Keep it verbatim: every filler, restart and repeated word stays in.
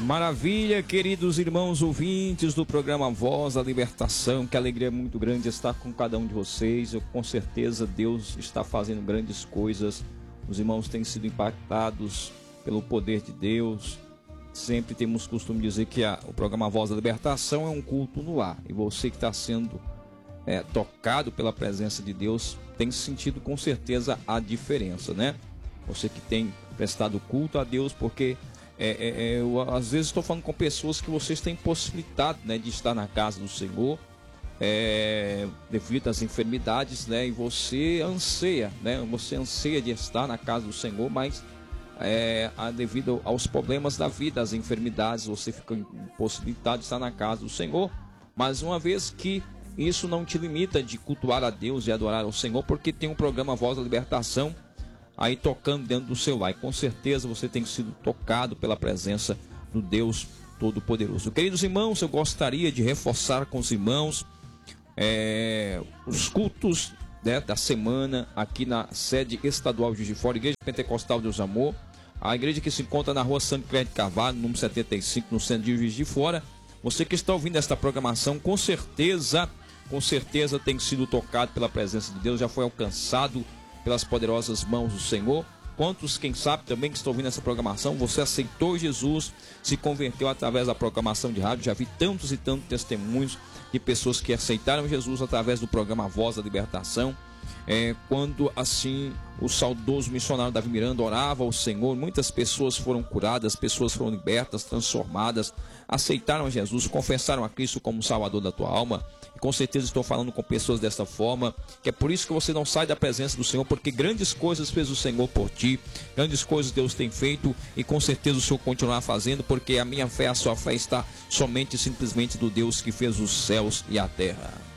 Maravilha, queridos irmãos ouvintes do programa Voz da Libertação, que alegria muito grande estar com cada um de vocês. Eu, com certeza Deus está fazendo grandes coisas, os irmãos têm sido impactados pelo poder de Deus. Sempre temos costume de dizer que a, o programa Voz da Libertação é um culto no lar, e você que está sendo é, tocado pela presença de Deus tem sentido com certeza a diferença, né? Você que tem prestado culto a Deus, porque É, é, é, eu às vezes estou falando com pessoas que vocês têm possibilidade, né, de estar na casa do Senhor, é, devido às enfermidades, né, e você anseia, né, você anseia de estar na casa do Senhor, mas é, devido aos problemas da vida, às enfermidades, você fica impossibilitado de estar na casa do Senhor. Mas uma vez que isso não te limita de cultuar a Deus e adorar ao Senhor, porque tem um programa Voz da Libertação aí tocando dentro do seu lar, e com certeza você tem sido tocado pela presença do Deus Todo-Poderoso. Queridos irmãos, eu gostaria de reforçar com os irmãos é, os cultos, né, da semana aqui na sede estadual de Juiz de Fora, Igreja Pentecostal Deus Amor, a igreja que se encontra na rua Santo Crédito Carvalho, número setenta e cinco, no centro de Juiz de Fora. Você que está ouvindo esta programação, com certeza, com certeza tem sido tocado pela presença de Deus, já foi alcançado pelas poderosas mãos do Senhor. Quantos, quem sabe, também que estão ouvindo essa programação, você aceitou Jesus, se converteu através da programação de rádio. Já vi tantos e tantos testemunhos de pessoas que aceitaram Jesus através do programa Voz da Libertação. É, quando assim o saudoso missionário Davi Miranda orava ao Senhor, muitas pessoas foram curadas, pessoas foram libertas, transformadas, aceitaram Jesus, confessaram a Cristo como Salvador da tua alma. E com certeza estou falando com pessoas dessa forma, que é por isso que você não sai da presença do Senhor, porque grandes coisas fez o Senhor por ti, grandes coisas Deus tem feito, e com certeza o Senhor continuará fazendo, porque a minha fé, a sua fé está somente e simplesmente do Deus que fez os céus e a terra.